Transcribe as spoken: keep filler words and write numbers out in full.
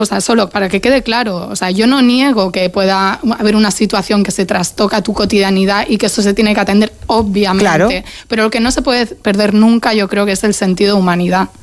O sea, solo para que quede claro, o sea, yo no niego que pueda haber una situación que se trastoca tu cotidianidad y que eso se tiene que atender, obviamente. Claro. Pero lo que no se puede perder nunca, yo creo que es el sentido de humanidad.